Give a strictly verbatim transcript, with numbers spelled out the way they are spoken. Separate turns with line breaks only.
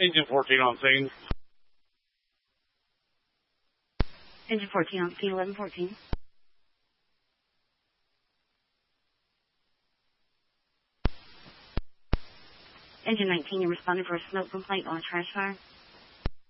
Engine fourteen on scene.
Engine fourteen on scene, eleven fourteen. Engine nineteen, you responded for a smoke complaint on a trash fire.